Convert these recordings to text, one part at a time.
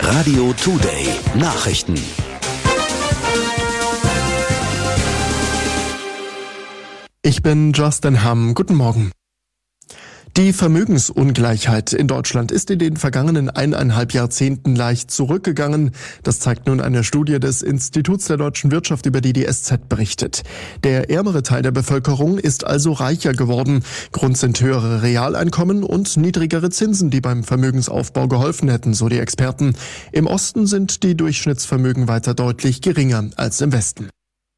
Radio Today Nachrichten. Ich bin Justin Hamm. Guten Morgen. Die Vermögensungleichheit in Deutschland ist in den vergangenen 1,5 Jahrzehnten leicht zurückgegangen. Das zeigt nun eine Studie des Instituts der deutschen Wirtschaft, über die SZ berichtet. Der ärmere Teil der Bevölkerung ist also reicher geworden. Grund sind höhere Realeinkommen und niedrigere Zinsen, die beim Vermögensaufbau geholfen hätten, so die Experten. Im Osten sind die Durchschnittsvermögen weiter deutlich geringer als im Westen.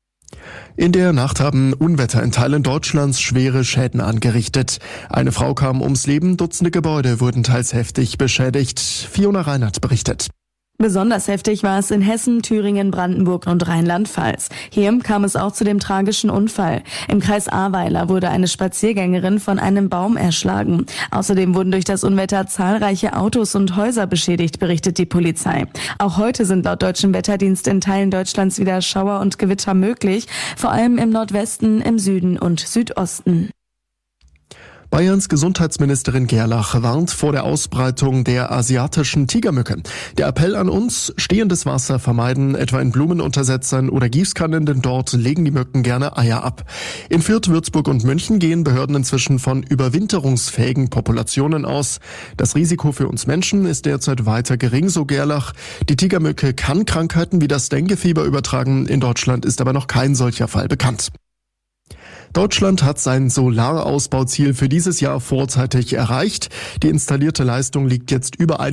In der Nacht haben Unwetter in Teilen Deutschlands schwere Schäden angerichtet. Eine Frau kam ums Leben, Dutzende Gebäude wurden teils heftig beschädigt. Fiona Reinhardt berichtet. Besonders heftig war es in Hessen, Thüringen, Brandenburg und Rheinland-Pfalz. Hier kam es auch zu dem tragischen Unfall. Im Kreis Ahrweiler wurde eine Spaziergängerin von einem Baum erschlagen. Außerdem wurden durch das Unwetter zahlreiche Autos und Häuser beschädigt, berichtet die Polizei. Auch heute sind laut deutschem Wetterdienst in Teilen Deutschlands wieder Schauer und Gewitter möglich, vor allem im Nordwesten, im Süden und Südosten. Bayerns Gesundheitsministerin Gerlach warnt vor der Ausbreitung der asiatischen Tigermücke. Der Appell an uns, stehendes Wasser vermeiden, etwa in Blumenuntersetzern oder Gießkannen, denn dort legen die Mücken gerne Eier ab. In Fürth, Würzburg und München gehen Behörden inzwischen von überwinterungsfähigen Populationen aus. Das Risiko für uns Menschen ist derzeit weiter gering, so Gerlach. Die Tigermücke kann Krankheiten wie das Denguefieber übertragen. In Deutschland ist aber noch kein solcher Fall bekannt. Deutschland hat sein Solarausbauziel für dieses Jahr vorzeitig erreicht. Die installierte Leistung liegt jetzt über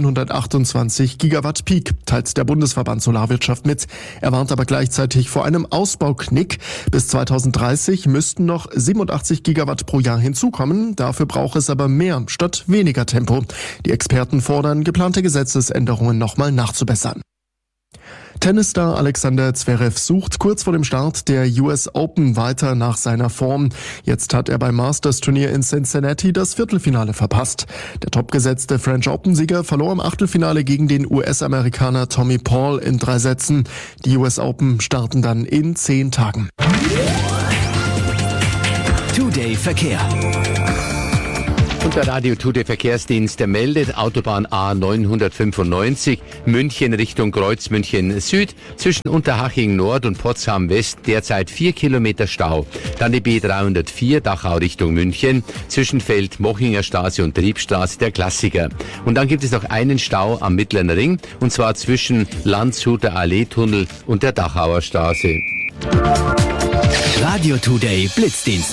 128 Gigawatt Peak, teilt der Bundesverband Solarwirtschaft mit. Er warnt aber gleichzeitig vor einem Ausbauknick. Bis 2030 müssten noch 87 Gigawatt pro Jahr hinzukommen. Dafür braucht es aber mehr statt weniger Tempo. Die Experten fordern, geplante Gesetzesänderungen nochmal nachzubessern. Tennisstar Alexander Zverev sucht kurz vor dem Start der US Open weiter nach seiner Form. Jetzt hat er beim Masters-Turnier in Cincinnati das Viertelfinale verpasst. Der topgesetzte French Open-Sieger verlor im Achtelfinale gegen den US-Amerikaner Tommy Paul in 3 Sätzen. Die US Open starten dann in 10 Tagen. Today Verkehr. Und der Radio Today Verkehrsdienst meldet Autobahn A995 München Richtung Kreuz München Süd zwischen Unterhaching Nord und Potsdam West derzeit 4 Kilometer Stau. Dann die B304 Dachau Richtung München zwischen Feldmochinger Straße und Triebstraße der Klassiker. Und dann gibt es noch einen Stau am Mittleren Ring und zwar zwischen Landshuter Allee-Tunnel und der Dachauer Straße. Radio Today Blitzdienst.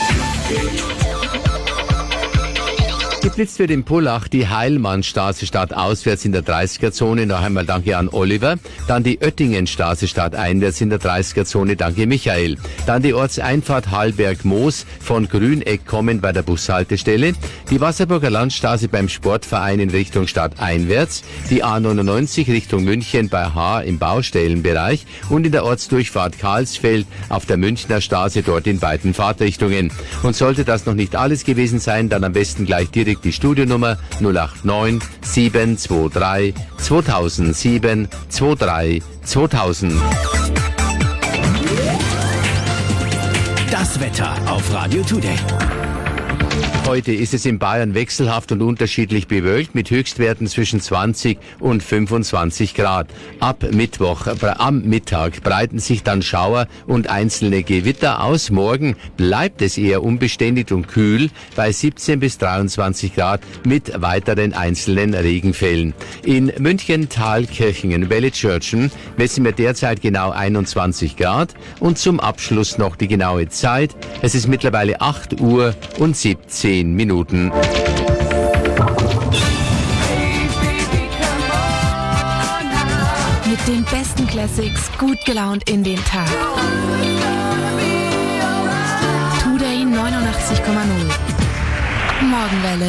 Geblitzt wird in Pullach die Heilmannstraße startauswärts in der 30er-Zone. Noch einmal danke an Oliver. Dann die Oettingenstraße starteinwärts in der 30er-Zone. Danke Michael. Dann die Ortseinfahrt Hallberg-Moos von Grüneck kommen bei der Bushaltestelle. Die Wasserburger Landstraße beim Sportverein in Richtung stadteinwärts. Die A99 Richtung München bei H im Baustellenbereich. Und in der Ortsdurchfahrt Karlsfeld auf der Münchner Straße dort in beiden Fahrtrichtungen. Und sollte das noch nicht alles gewesen sein, dann am besten gleich direkt die Studionummer 089 723 2007 23 2000. Das Wetter auf Radio Today. Heute ist es in Bayern wechselhaft und unterschiedlich bewölkt mit Höchstwerten zwischen 20 und 25 Grad. Ab Mittwoch, am Mittag breiten sich dann Schauer und einzelne Gewitter aus. Morgen bleibt es eher unbeständig und kühl bei 17 bis 23 Grad mit weiteren einzelnen Regenfällen. In München, Thalkirchen, in Wellitzschörtchen messen wir derzeit genau 21 Grad und zum Abschluss noch die genaue Zeit. Es ist mittlerweile 8 Uhr und 17 Minuten. Mit den besten Classics gut gelaunt in den Tag. Today 89,0. Morgenwelle.